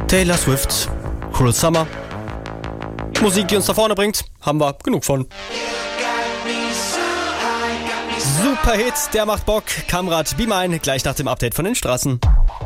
Taylor Swift, Cruel Summer. Musik, die uns da vorne bringt, haben wir genug von. Super Hit, der macht Bock. Kamrat, beam ein, gleich nach dem Update von den Straßen.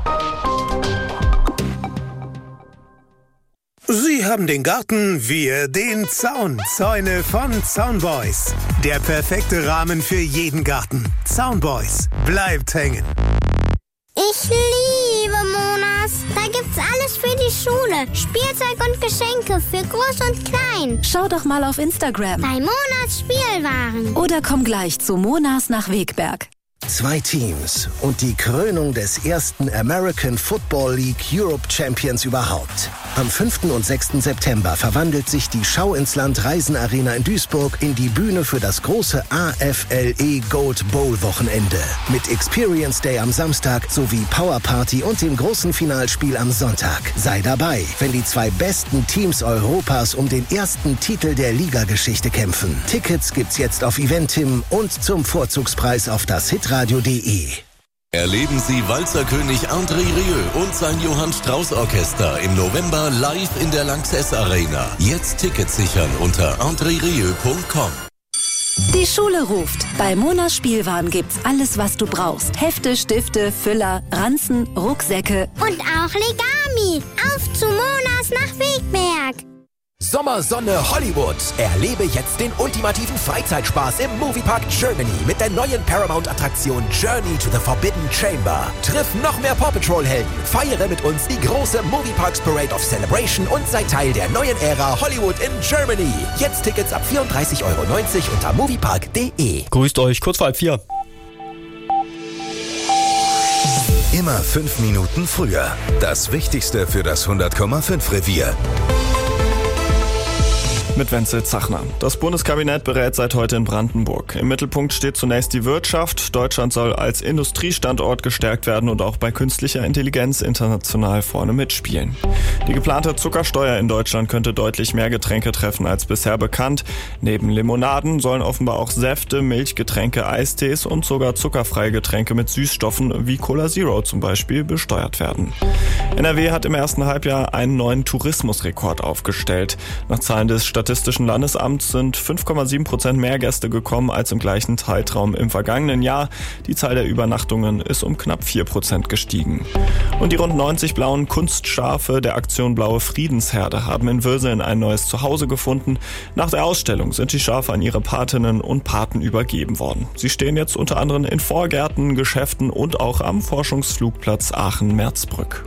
Sie haben den Garten, wir den Zaun. Zäune von Zaunboys. Der perfekte Rahmen für jeden Garten. Zaunboys, bleibt hängen. Ich liebe Monas. Da gibt's alles für die Schule. Spielzeug und Geschenke für Groß und Klein. Schau doch mal auf Instagram. Bei Monas Spielwaren. Oder komm gleich zu Monas nach Wegberg. 2 Teams und die Krönung des ersten American Football League Europe Champions überhaupt. Am 5. und 6. September verwandelt sich die Schau ins Land Reisenarena in Duisburg in die Bühne für das große AFLE Gold Bowl Wochenende. Mit Experience Day am Samstag sowie Power Party und dem großen Finalspiel am Sonntag. Sei dabei, wenn die 2 besten Teams Europas um den ersten Titel der Ligageschichte kämpfen. Tickets gibt's jetzt auf Eventim und zum Vorzugspreis auf das hitradio.de. Erleben Sie Walzerkönig André Rieu und sein Johann Strauß Orchester im November live in der Lanxess Arena. Jetzt Tickets sichern unter andrerieu.com. Die Schule ruft. Bei Monas Spielwaren gibt's alles, was du brauchst. Hefte, Stifte, Füller, Ranzen, Rucksäcke. Und auch Legami. Auf zu Monas nach Wegberg. Sommersonne Hollywood. Erlebe jetzt den ultimativen Freizeitspaß im Moviepark Germany mit der neuen Paramount-Attraktion Journey to the Forbidden Chamber. Triff noch mehr Paw Patrol-Helden. Feiere mit uns die große Movieparks Parade of Celebration und sei Teil der neuen Ära Hollywood in Germany. Jetzt Tickets ab 34,90 € unter moviepark.de. Grüßt euch, kurz vor 3:30. Immer 5 Minuten früher. Das Wichtigste für das 100,5 Revier. Mit Wenzel Zachner. Das Bundeskabinett berät seit heute in Brandenburg. Im Mittelpunkt steht zunächst die Wirtschaft. Deutschland soll als Industriestandort gestärkt werden und auch bei künstlicher Intelligenz international vorne mitspielen. Die geplante Zuckersteuer in Deutschland könnte deutlich mehr Getränke treffen als bisher bekannt. Neben Limonaden sollen offenbar auch Säfte, Milchgetränke, Eistees und sogar zuckerfreie Getränke mit Süßstoffen wie Cola Zero zum Beispiel besteuert werden. NRW hat im ersten Halbjahr einen neuen Tourismusrekord aufgestellt. Nach Zahlen des Statistischen Landesamts sind 5,7% mehr Gäste gekommen als im gleichen Zeitraum im vergangenen Jahr. Die Zahl der Übernachtungen ist um knapp 4% gestiegen. Und die rund 90 blauen Kunstschafe der Aktion Blaue Friedensherde haben in Würseln ein neues Zuhause gefunden. Nach der Ausstellung sind die Schafe an ihre Patinnen und Paten übergeben worden. Sie stehen jetzt unter anderem in Vorgärten, Geschäften und auch am Forschungsflugplatz Aachen-Merzbrück.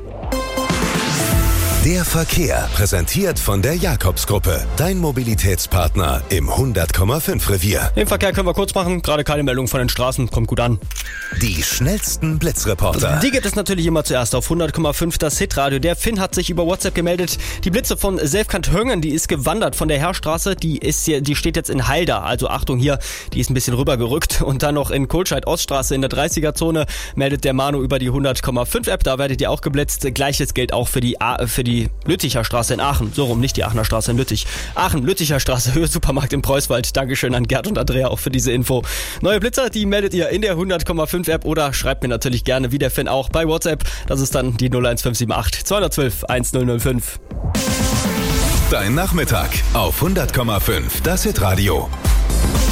Der Verkehr, präsentiert von der Jakobsgruppe. Dein Mobilitätspartner im 100,5 Revier. Den Verkehr können wir kurz machen. Gerade keine Meldung von den Straßen. Kommt gut an. Die schnellsten Blitzreporter. Die gibt es natürlich immer zuerst auf 100,5 das Hitradio. Der Finn hat sich über WhatsApp gemeldet. Die Blitze von Selfkant-Höngen, die ist gewandert von der Heerstraße. Die steht jetzt in Halda. Also Achtung hier, die ist ein bisschen rübergerückt. Und dann noch in Kohlscheid-Oststraße in der 30er-Zone meldet der Manu über die 100,5 App. Da werdet ihr auch geblitzt. Gleiches gilt auch für die Lütticher Straße in Aachen. So rum, nicht die Aachener Straße in Lüttich. Aachen, Lütticher Straße, Höhe Supermarkt im Preußwald. Dankeschön an Gerd und Andrea auch für diese Info. Neue Blitzer, die meldet ihr in der 100,5 App oder schreibt mir natürlich gerne, wie der Finn auch, bei WhatsApp. Das ist dann die 01578 212 1005. Dein Nachmittag auf 100,5 das Hitradio.